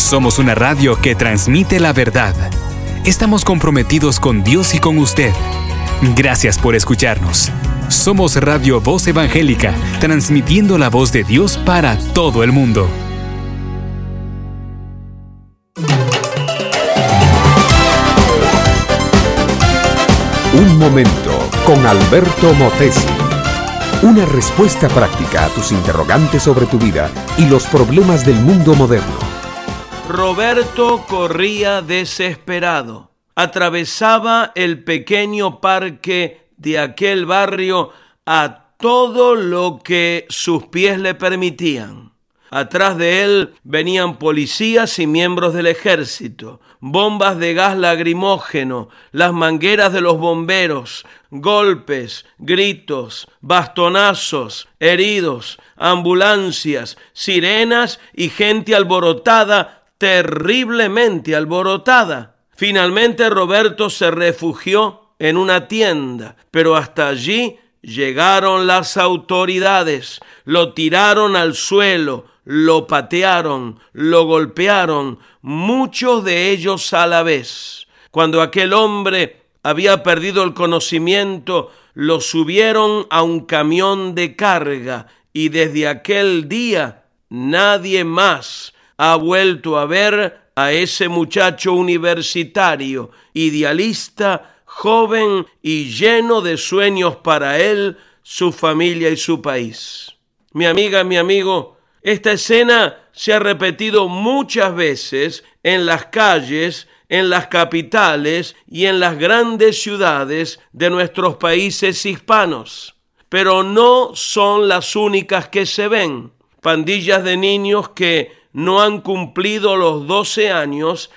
Somos una radio que transmite la verdad. Estamos comprometidos con Dios y con usted. Gracias por escucharnos. Somos Radio Voz Evangélica, transmitiendo la voz de Dios para todo el mundo. Un momento con Alberto Motesi. Una respuesta práctica a tus interrogantes sobre tu vida y los problemas del mundo moderno. Roberto corría desesperado. Atravesaba el pequeño parque de aquel barrio a todo lo que sus pies le permitían. Atrás de él venían policías y miembros del ejército, bombas de gas lacrimógeno, las mangueras de los bomberos, golpes, gritos, bastonazos, heridos, ambulancias, sirenas y gente alborotada, terriblemente alborotada. Finalmente Roberto se refugió en una tienda, pero hasta allí llegaron las autoridades, lo tiraron al suelo, lo patearon, lo golpearon, muchos de ellos a la vez. Cuando aquel hombre había perdido el conocimiento, lo subieron a un camión de carga y desde aquel día nadie más ha vuelto a ver a ese muchacho universitario, idealista, joven y lleno de sueños para él, su familia y su país. Mi amiga, mi amigo, esta escena se ha repetido muchas veces en las calles, en las capitales y en las grandes ciudades de nuestros países hispanos. Pero no son las únicas que se ven. Pandillas de niños que no han cumplido los 12 años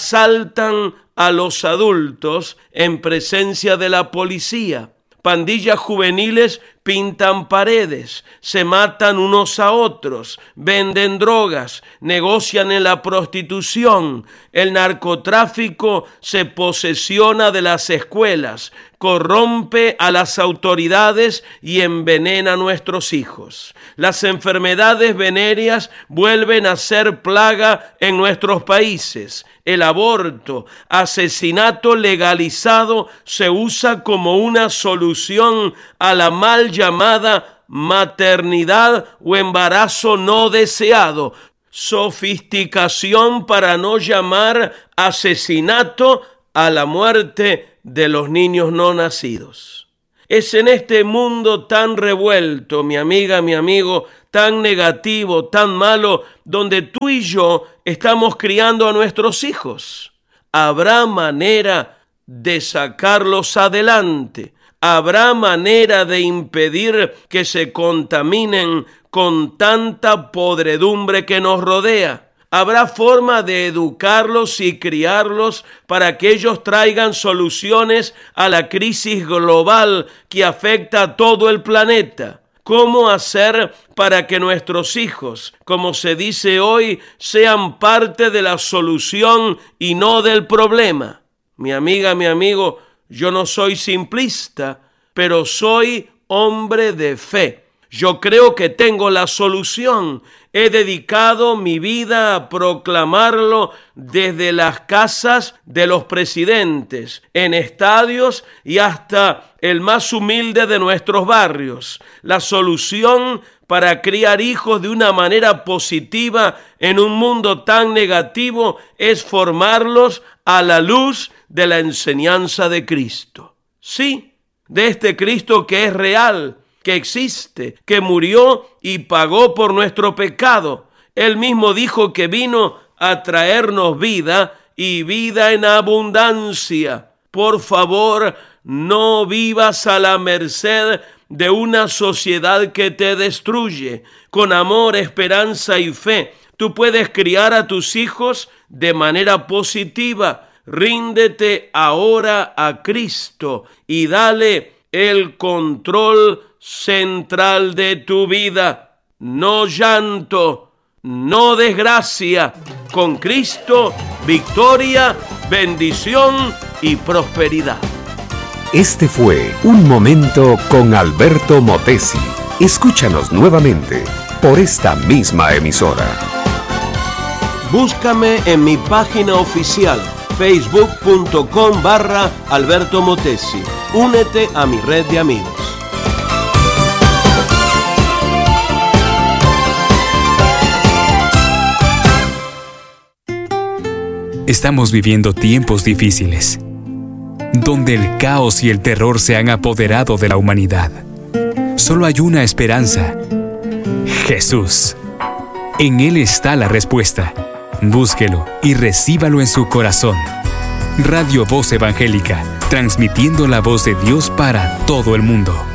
asaltan a los adultos en presencia de la policía. Pandillas juveniles pintan paredes, se matan unos a otros, venden drogas, negocian en la prostitución, el narcotráfico se posesiona de las escuelas, corrompe a las autoridades y envenena a nuestros hijos. Las enfermedades venéreas vuelven a ser plaga en nuestros países. El aborto, asesinato legalizado se usa como una solución a la mal llamada maternidad o embarazo no deseado. Sofisticación para no llamar asesinato a la muerte de los niños no nacidos. Es en este mundo tan revuelto, mi amiga, mi amigo, tan negativo, tan malo, donde tú y yo estamos criando a nuestros hijos. ¿Habrá manera de sacarlos adelante? ¿Habrá manera de impedir que se contaminen con tanta podredumbre que nos rodea? ¿Habrá forma de educarlos y criarlos para que ellos traigan soluciones a la crisis global que afecta a todo el planeta? ¿Cómo hacer para que nuestros hijos, como se dice hoy, sean parte de la solución y no del problema? Mi amiga, mi amigo, yo no soy simplista, pero soy hombre de fe. Yo creo que tengo la solución. He dedicado mi vida a proclamarlo desde las casas de los presidentes, en estadios y hasta el más humilde de nuestros barrios. La solución para criar hijos de una manera positiva en un mundo tan negativo es formarlos a la luz de la enseñanza de Cristo. Sí, de este Cristo que es real, que existe, que murió y pagó por nuestro pecado. Él mismo dijo que vino a traernos vida y vida en abundancia. Por favor, no vivas a la merced de una sociedad que te destruye. Con amor, esperanza y fe, tú puedes criar a tus hijos de manera positiva. Ríndete ahora a Cristo y dale el control central de tu vida. No llanto, no desgracia. Con Cristo, victoria, bendición y prosperidad. Este fue Un Momento con Alberto Motesi. Escúchanos nuevamente por esta misma emisora. Búscame en mi página oficial, facebook.com/Alberto Motesi. Únete a mi red de amigos. Estamos viviendo tiempos difíciles, donde el caos y el terror se han apoderado de la humanidad. Solo hay una esperanza: Jesús. En Él está la respuesta. Búsquelo y recíbalo en su corazón. Radio Voz Evangélica, transmitiendo la voz de Dios para todo el mundo.